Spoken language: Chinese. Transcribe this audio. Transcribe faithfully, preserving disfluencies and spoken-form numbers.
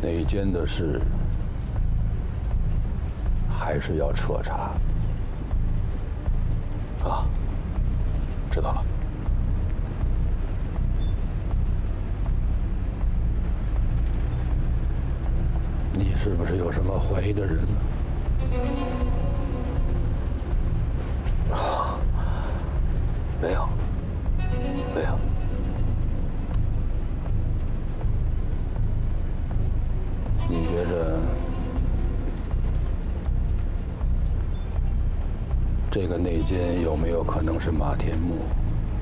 内奸的事还是要彻查。 啊，知道了。 你是不是有什么怀疑的人呢？ 啊，没有，没有。 你觉着这个内奸有没有可能是马天木？